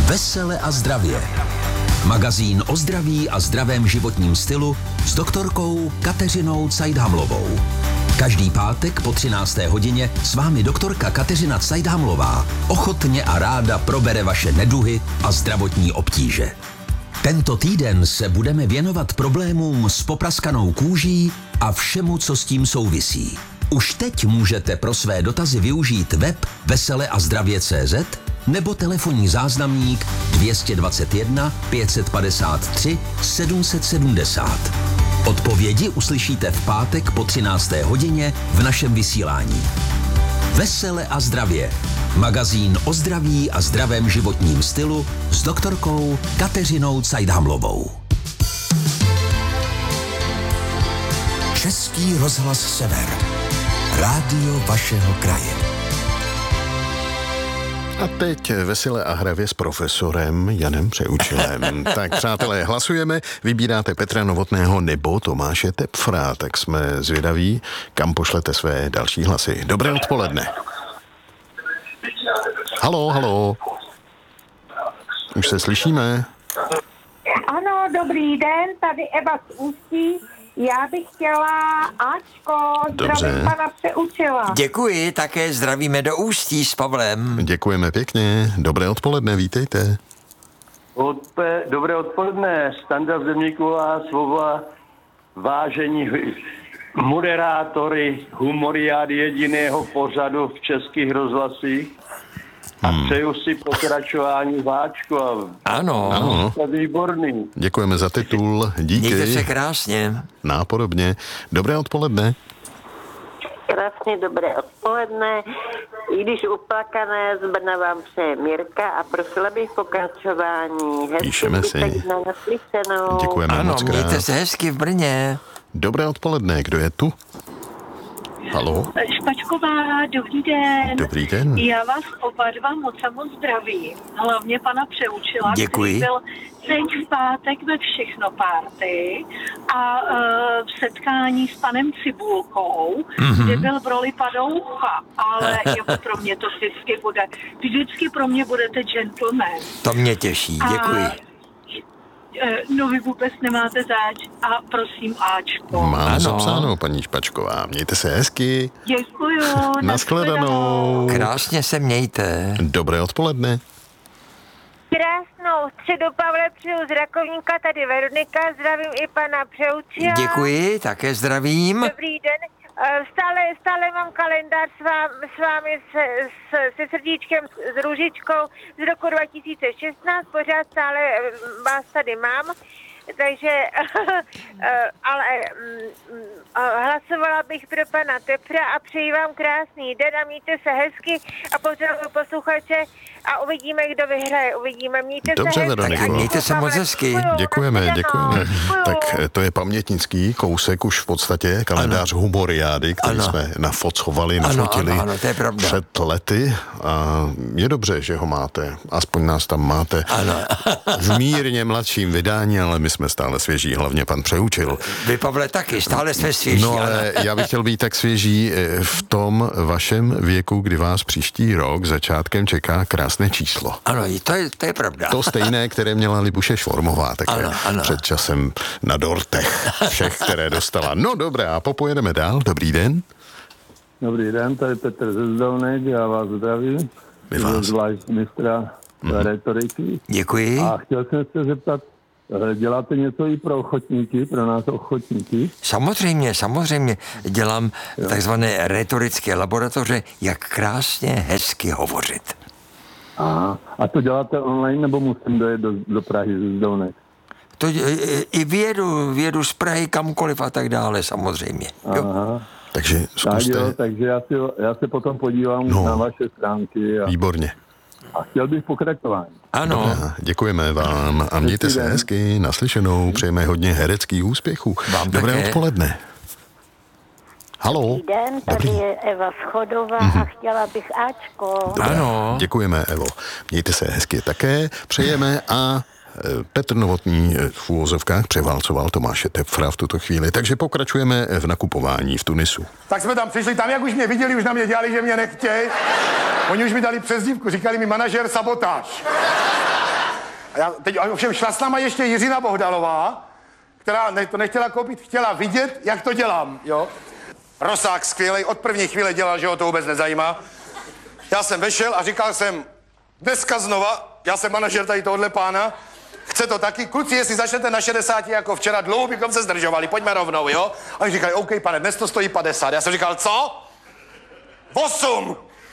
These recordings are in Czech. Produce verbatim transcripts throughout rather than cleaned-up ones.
Vesele a zdravě. Magazín o zdraví a zdravém životním stylu s doktorkou Kateřinou Cajdhamlovou. Každý pátek po třinácté hodině s vámi doktorka Kateřina Cajdhamlová ochotně a ráda probere vaše neduhy a zdravotní obtíže. Tento týden se budeme věnovat problémům s popraskanou kůží a všemu, co s tím souvisí. Už teď můžete pro své dotazy využít web vesele a zdravě tečka cé zet nebo telefonní záznamník dvě stě dvacet jedna pět set padesát tři sedm set sedmdesát. Odpovědi uslyšíte v pátek po třinácté hodině v našem vysílání. Vesele a zdravě. Magazín o zdraví a zdravém životním stylu s doktorkou Kateřinou Cajdhamlovou. Český rozhlas Sever. Rádio vašeho kraje. A teď vesele a hravě s profesorem Janem Přeučilem. Tak přátelé, hlasujeme, vybíráte Petra Novotného nebo Tomáše Tepfra, tak jsme zvědaví, kam pošlete své další hlasy. Dobré odpoledne. Haló, haló. Už se slyšíme? Ano, dobrý den, tady Eva z Ústí. Já bych chtěla Ačko, zdravím pana Přeučila. Děkuji, také zdravíme do Ústí s Pavlem. Děkujeme pěkně, dobré odpoledne, vítejte. Odpe, dobré odpoledne, Standa Zemníková, Svoboda, vážení moderátory humoriády jediného pořadu v českých rozhlasích. A hmm. přeju si pokračování váčku. Ano. ano. To je výborný. Děkujeme za titul, díky. Mějte se krásně. Nápodobně. Dobré odpoledne. Krásně dobré odpoledne. I když uplakané z Brna vám přeje Mirka a prosila bych pokračování. Hezky Píšeme si. Na naslyšenou. Děkujeme Ano, moc krát. mějte se hezky v Brně. Dobré odpoledne, kdo je tu? Haló? Špačková, dobrý den. Dobrý den. Já vás oba dva moc a moc zdravím. Hlavně pana Přeučila, Děkuji. který byl teď v pátek ve Všechno party a uh, v setkání s panem Cibulkou, mm-hmm. kde byl v roli Padoucha, ale jako pro mě to vždycky bude. Vždycky pro mě budete gentleman. To mě těší, děkuji. A, no vy vůbec nemáte zač a prosím Ačko. Máme zapsáno, paní Špačková. Mějte se hezky. Děkuju. Nashledanou. Krásně se mějte. Dobré odpoledne. Krásnou středu, Pavle, přeju z Rakovníka, tady Veronika, zdravím i pana Přeučila. Děkuji, také zdravím. Dobrý den. Stále, stále mám kalendář s, vám, s vámi se, s, se srdíčkem, s růžičkou z roku dva tisíce šestnáct, pořád stále vás tady mám, takže ale hlasovala bych pro pana Tepra a přeji vám krásný den a mějte se hezky a pozdravuji posluchače a uvidíme, kdo vyhraje, uvidíme, mějte Dobře, se hezky. Veroniko. A Mějte se moc hezky. Děkujeme, děkujeme. Tak to je pamětnický kousek už v podstatě, kalendář ano. humoriády, který ano. jsme nafocovali, nafotili ano, ano, to je pravda. před lety a je dobře, že ho máte, aspoň nás tam máte ano. v mírně mladším vydání, ale my jsme stále svěží, hlavně pan Přeučil. Vy, Pavle, taky, stále jsme svěží. No ale já bych chtěl být tak svěží v tom vašem věku, kdy vás příští rok začátkem čeká krásné číslo. Ano, to je, to je pravda. To stejné, které měla Libuše Švormová také ano, ano. před časem na dortech všech, které dostala. No dobré, a popojedeme dál. Dobrý den. Dobrý den, tady Petr ze Zdolnej, já vás zdravím. My vás. Zvlášť mistra mm-hmm. retoriky. Děkuji. A chtěl jsem se zeptat, děláte něco i pro ochotníky, pro nás ochotníky? Samozřejmě, samozřejmě. Dělám jo. takzvané retorické laboratoře, jak krásně, hezky hovořit. Aha. A to děláte online, nebo musím dojet do, do Prahy ze Zdolnej? To i vědu, vědu z Prahy kamkoliv a tak dále, samozřejmě. Jo. Aha. Takže zkuste. Tak jo, takže já, si, já se potom podívám no. na vaše stránky. A, Výborně. a chtěl bych pokračování. Ano. Dobrá, děkujeme vám a mějte se hezky, naslyšenou, přejeme hodně hereckých úspěchů. Vám Dobré také. odpoledne. Haló. Dobrý den, tady Dobrý. je Eva Schodová Mhm. a chtěla bych Ačko. Dobrá, Ano. děkujeme, Evo. Mějte se hezky také, přejeme a Petr Novotný v úvozovkách převálcoval Tomáše Tepfra v tuto chvíli, takže pokračujeme v nakupování v Tunisu. Tak jsme tam přišli, tam jak už mě viděli, už na mě dělali, že mě nechtějí. Oni už mi dali přezdívku, říkali mi manažer sabotáž. A já, teď ovšem šla s náma ještě Jiřina Bohdalová, která ne, to nechtěla koupit, chtěla vidět, jak to dělám, jo. Rosák skvělej, od první chvíle dělal, že ho to vůbec nezajímá. Já jsem vešel a říkal jsem, dneska znova, já jsem manažer tady tohohle pána, chce to taky, kluci, jestli začnete na šedesáti jako včera, dlouho bychom se zdržovali, pojďme rovnou, jo? A oni říkali, OK, pane, dnes to stojí padesát. Já jsem říkal, co? osm.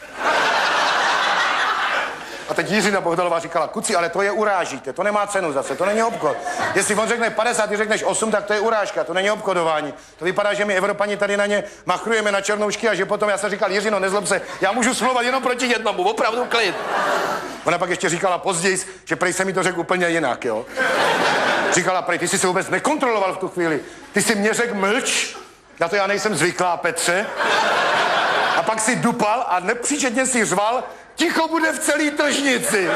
A teď Jiřina Bohdalová říkala, kuci, ale to je urážíte, to nemá cenu zase, to není obchod. Jestli on řekne padesát, ty řekneš osm, tak to je urážka, to není obchodování. To vypadá, že my Evropani tady na ně machrujeme na černoušky a že potom já jsem říkal, Jiřino, nezlob se, já můžu smlouvat jenom proti jednomu, opravdu klid. Ona pak ještě říkala později, že prej se mi to řekl úplně jinak, jo. Říkala, prej, ty jsi se vůbec nekontroloval v tu chvíli. Ty jsi mě řekl mlč, na to já nejsem zvyklá, Petře. A pak si dupal a nepříčetně si řval, ticho bude v celý tržnici.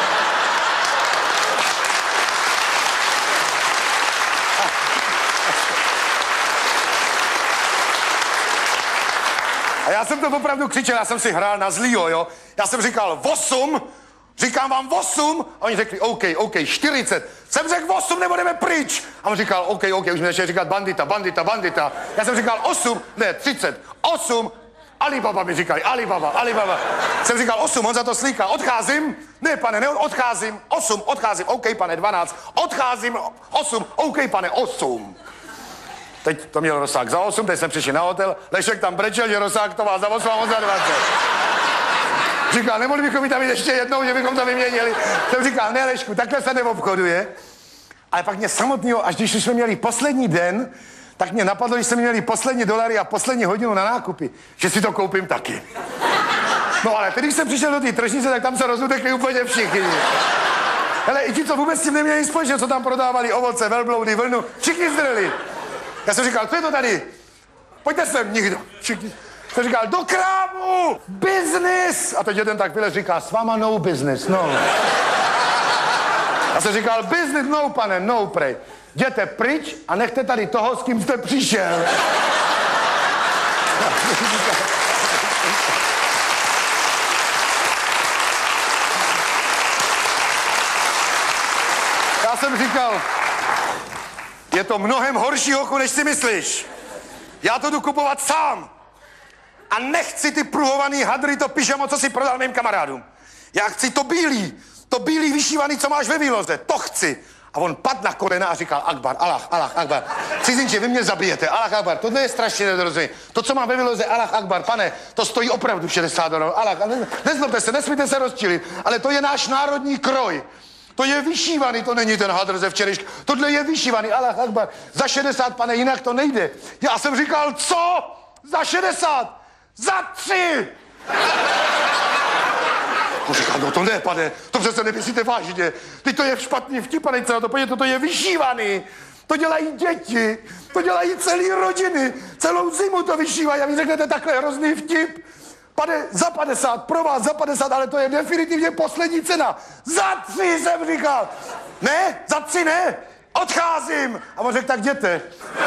A já jsem to opravdu křičel, já jsem si hrál na zlýho, jo. Já jsem říkal osm, říkám vám osm, a oni řekli OK, OK, čtyřicet. Jsem řekl osm, nebo jdeme pryč. A on říkal OK, OK, už mi začali říkat bandita, bandita, bandita. Já jsem říkal osm, ne, třicet, osm, Alibaba mi říkali, Alibaba, Alibaba. Jsem říkal osm, on za to slíká, odcházím? Ne, pane, ne, odcházím, osm, odcházím, OK, pane, dvanáct, odcházím, osm, OK, pane, osm. Teď to měl Rosák za osm, teď jsme přišli na hotel, Lešek tam brečel, že Rosák to má za osm a on za dvacet. Říkal, nemohli bychom mi tam jít ještě jednou, že bychom to vyměnili. Jsem říkal, ne, Lešku, takhle se neobchoduje. Ale pak mě samotného, až když jsme měli poslední den, tak mě napadlo, když jsme měli poslední dolary a poslední hodinu na nákupy, že si to koupím taky. No ale teď, když jsem přišel do té tržnice, tak tam se rozutekli úplně všichni. Hele, i ti, co vůbec s tím neměli společně, co tam prodávali ovoce, velbloudy, vlnu, všichni zdreli. Já jsem říkal, co je to tady? Pojďte sem, nikdo. Všichni. Jsem říkal, do krámu, business. A teď jeden tak vylez říká, s váma no business, no. Já jsem říkal, business no, pane, no, prej. Jděte pryč a nechte tady toho, s kým jste přišel. Já jsem říkal, je to mnohem horší, hochu, než si myslíš. Já to jdu kupovat sám. A nechci ty pruhovaný hadry, to pyžamo, co si prodal mým kamarádům. Já chci to bílý, to bílý vyšívaný, co máš ve výloze, to chci. A on padl na kolena a říkal, Akbar, Allah, Allah, Akbar. Cizinče, vy mě zabijete, Allah, Akbar, tohle je strašně nedorozumění. To, co mám ve výloze, Allah, Akbar, pane, to stojí opravdu šedesát dolarů, Allah, ne, nezlobte se, nesmíte se rozčilit, ale to je náš národní kroj. To je vyšívaný, to není ten hadr ze včerejška. Tohle je vyšívaný, Allah, Akbar, za šedesát, pane, jinak to nejde. Já jsem říkal, co? Za šedesát? Za tři! On říkal, no to ne, pane, to přece nemyslíte vážně. Teď to je špatný vtip, pane, co na to pojďte, to je vyšívaný. To dělají děti, to dělají celý rodiny, celou zimu to vyšívají a vy řeknete takhle hrozný vtip. Pane, za padesát, pro vás za padesát, ale to je definitivně poslední cena. Za tři jsem říkal. Ne, za tři ne, odcházím. A on řekl, tak jděte.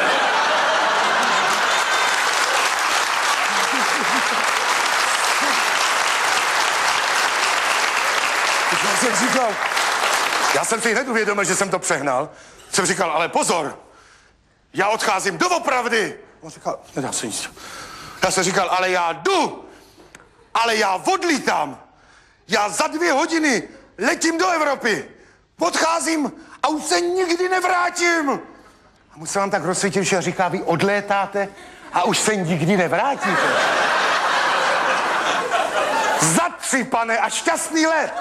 Já jsem říkal, já jsem si hned uvědomil, že jsem to přehnal. Jsem říkal, ale pozor, já odcházím doopravdy. On říkal, nedá se nic. Já jsem říkal, ale já jdu, ale já odlítám. Já za dvě hodiny letím do Evropy. Odcházím a už se nikdy nevrátím. A mu se vám tak rozsvítil, že říká, vy odlétáte a už se nikdy nevrátíte. Za tři, pane, a šťastný let.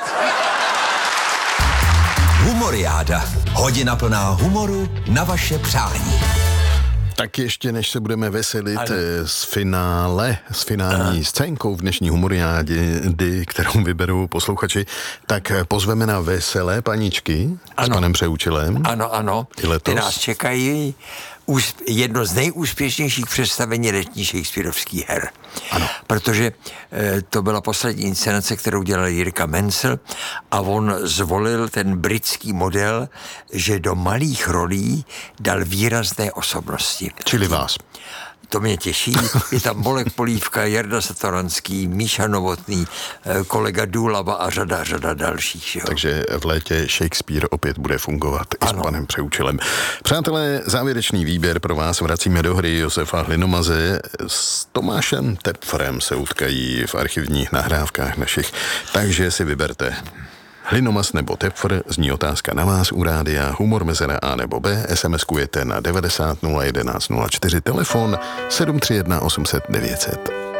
Humoriáda. Hodina plná humoru na vaše přání. Tak ještě než se budeme veselit ano. z finále, s finální Aha. scénkou v dnešní humoriádě, kterou vyberou posluchači, tak pozveme na veselé paničky ano. s panem Přeučilem. Ano, ano. Ty nás čekají jedno z nejúspěšnějších představení letní shakespearovských her. Ano. Protože e, to byla poslední inscenace, kterou dělal Jirka Mencel a on zvolil ten britský model, že do malých rolí dal výrazné osobnosti. Čili vás. to mě těší. Je tam Bolek Polívka, Jarda Satoranský, Míša Novotný, kolega Důlava a řada, řada dalších. Jo. Takže v létě Shakespeare opět bude fungovat i ano. s panem Přeučilem. Přátelé, závěrečný výběr pro vás vracíme do hry Josefa Hlinomaze. S Tomášem Tepfrem se utkají v archivních nahrávkách našich, takže si vyberte. Hlinomaz nebo Tepfr, zní otázka na vás u rádia, humor mezera A nebo B, SMSkujete na devadesát nula jedenáct nula čtyři, telefon sedm tři jedna osm set devět set.